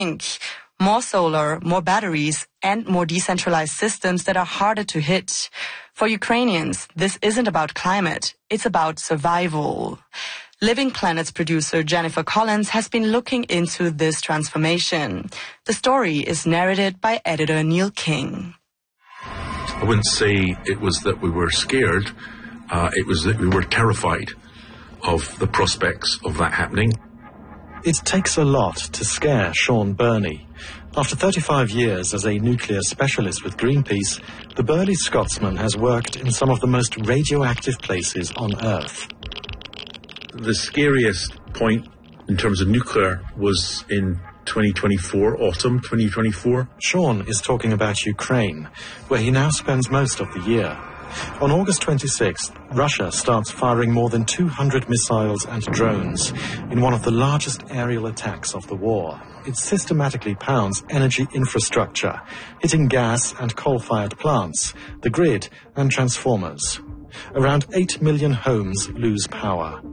More solar, more batteries, and more decentralized systems that are harder to hit. For Ukrainians, this isn't about climate, it's about survival. Living Planet's producer Jennifer Collins has been looking into this transformation. The story is narrated by editor Neil King. I wouldn't say it was that we were scared, it was that we were terrified of the prospects of that happening. It takes a lot to scare Sean Burney. After 35 years as a nuclear specialist with Greenpeace, the burly Scotsman has worked in some of the most radioactive places on Earth. The scariest point in terms of nuclear was in 2024, autumn 2024. Sean is talking about Ukraine, where he now spends most of the year. On August 26th, Russia starts firing more than 200 missiles and drones in one of the largest aerial attacks of the war. It systematically pounds energy infrastructure, hitting gas and coal-fired plants, the grid and transformers. Around 8 million homes lose power.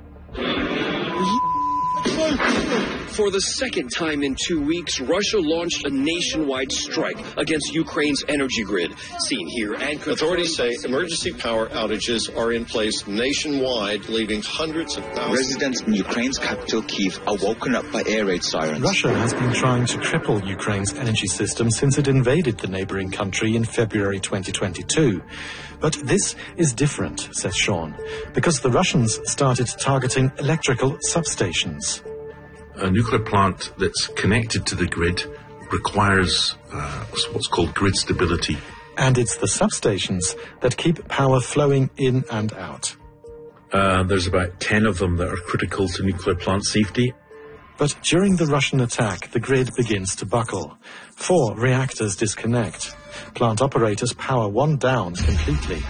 For the second time in 2 weeks, Russia launched a nationwide strike against Ukraine's energy grid. Seen here, authorities say emergency power outages are in place nationwide, leaving hundreds of thousands. Residents in Ukraine's capital, Kyiv, are woken up by air raid sirens. Russia has been trying to cripple Ukraine's energy system since it invaded the neighboring country in February 2022. But this is different, says Sean, because the Russians started targeting electrical substations. A nuclear plant that's connected to the grid requires what's called grid stability. And it's the substations that keep power flowing in and out. There's about 10 of them that are critical to nuclear plant safety. But during the Russian attack, the grid begins to buckle. 4 reactors disconnect. Plant operators power one down completely.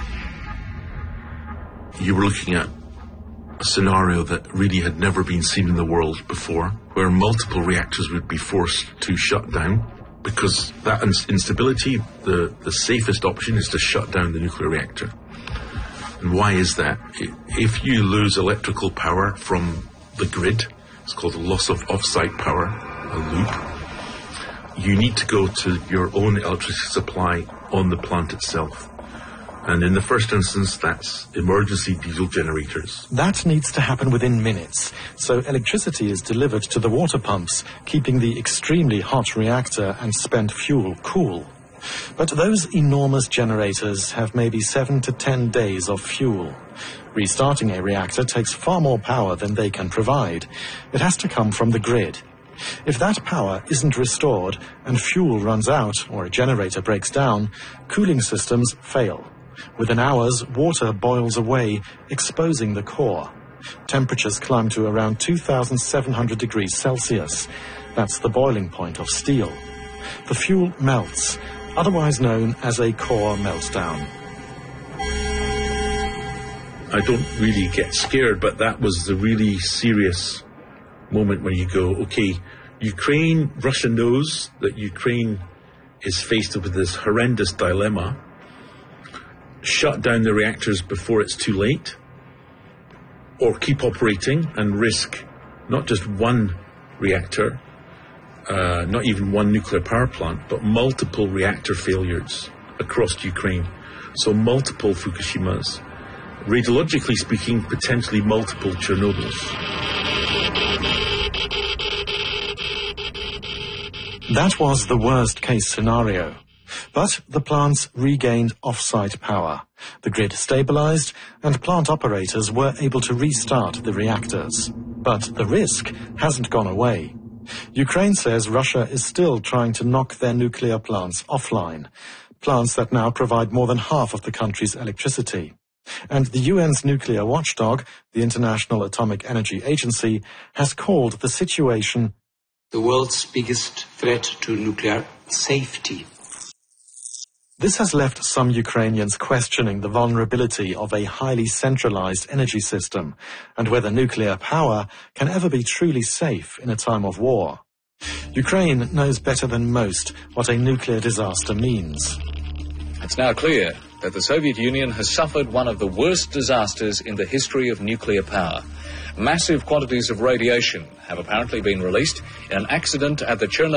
You were looking at a scenario that really had never been seen in the world before, where multiple reactors would be forced to shut down. Because that instability, the safest option is to shut down the nuclear reactor. And why is that? If you lose electrical power from the grid, it's called a loss of off-site power, a loop, you need to go to your own electricity supply on the plant itself. And in the first instance, that's emergency diesel generators. That needs to happen within minutes, so electricity is delivered to the water pumps, keeping the extremely hot reactor and spent fuel cool. But those enormous generators have maybe 7 to 10 days of fuel. Restarting a reactor takes far more power than they can provide. It has to come from the grid. If that power isn't restored and fuel runs out or a generator breaks down, cooling systems fail. Within hours, water boils away, exposing the core. Temperatures climb to around 2,700 degrees Celsius. That's the boiling point of steel. The fuel melts, otherwise known as a core meltdown. I don't really get scared, but that was the really serious moment when you go, okay, Russia knows that Ukraine is faced with this horrendous dilemma. Shut down the reactors before it's too late, or keep operating and risk not just one reactor, not even one nuclear power plant, but multiple reactor failures across Ukraine. So multiple Fukushimas, radiologically speaking, potentially multiple Chernobyls. That was the worst case scenario. But the plants regained off-site power. The grid stabilized, and plant operators were able to restart the reactors. But the risk hasn't gone away. Ukraine says Russia is still trying to knock their nuclear plants offline, plants that now provide more than half of the country's electricity. And the UN's nuclear watchdog, the International Atomic Energy Agency, has called the situation the world's biggest threat to nuclear safety. This has left some Ukrainians questioning the vulnerability of a highly centralized energy system and whether nuclear power can ever be truly safe in a time of war. Ukraine knows better than most what a nuclear disaster means. It's now clear that the Soviet Union has suffered one of the worst disasters in the history of nuclear power. Massive quantities of radiation have apparently been released in an accident at the Chernobyl